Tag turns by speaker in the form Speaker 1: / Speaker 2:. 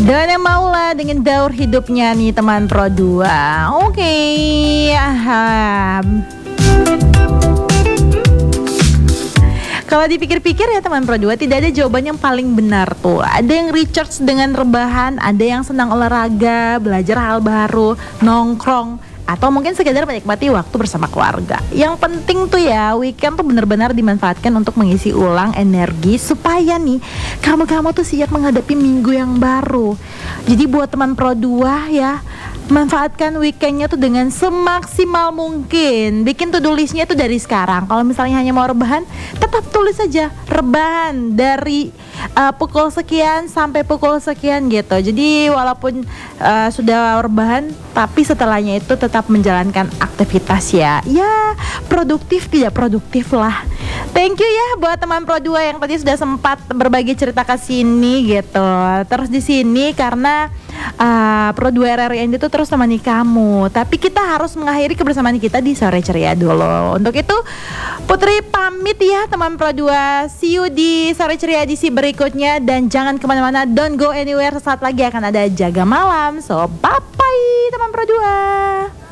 Speaker 1: Dan yang maulah dengan daur hidupnya nih teman Pro 2. Oke. Kalau dipikir-pikir ya teman Pro 2, tidak ada jawaban yang paling benar tuh. Ada yang recharge dengan rebahan, ada yang senang olahraga, belajar hal baru, nongkrong, atau mungkin sekedar menikmati waktu bersama keluarga. Yang penting tuh ya, weekend tuh benar-benar dimanfaatkan untuk mengisi ulang energi supaya nih kamu tuh siap menghadapi minggu yang baru. Jadi buat teman Pro 2 ya, manfaatkan weekendnya tuh dengan semaksimal mungkin. Bikin to-do listnya tuh dari sekarang. Kalau misalnya hanya mau rebahan, tetap tulis saja rebahan dari pukul sekian sampai pukul sekian gitu. Jadi walaupun sudah rebahan, tapi setelahnya itu tetap menjalankan aktivitas ya. Ya produktif tidak produktif lah. Thank you ya buat teman Pro 2 yang tadi sudah sempat berbagi cerita ke sini gitu. Terus di sini karena Pro 2 RRI itu terus temani kamu. Tapi kita harus mengakhiri kebersamaan kita di sore ceria dulu. Untuk itu Putri pamit ya teman Pro 2. See you di sore ceria edisi berikutnya. Dan jangan kemana-mana, don't go anywhere. Sesaat lagi akan ada Jaga Malam. So bye bye teman Pro 2.